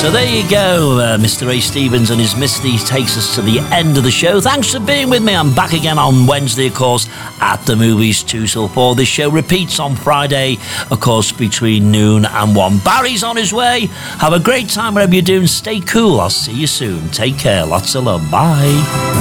So there you go, Mr. Ray Stevens and his Misty takes us to the end of the show. Thanks for being with me. I'm back again on Wednesday, of course, at the movies 2 till 4. This show repeats on Friday, of course, between noon and 1. Barry's on his way. Have a great time wherever you're doing. Stay cool. I'll see you soon. Take care. Lots of love. Bye.